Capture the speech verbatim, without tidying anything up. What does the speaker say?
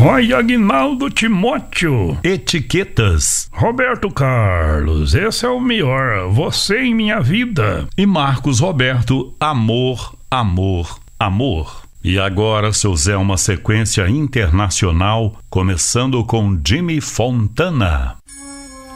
Roy Aguinaldo Timóteo. Etiquetas. Roberto Carlos, esse é o melhor, Você em Minha Vida. E Marcos Roberto, Amor, Amor, Amor. E agora, seu Zé, uma sequência internacional, começando com Jimmy Fontana.